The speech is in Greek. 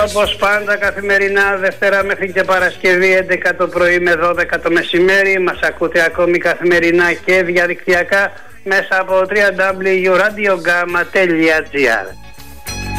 Όπως πάντα καθημερινά Δευτέρα μέχρι και Παρασκευή 11 το πρωί με 12 το μεσημέρι. Μας ακούτε ακόμη καθημερινά και διαδικτυακά μέσα από www.radiogama.gr.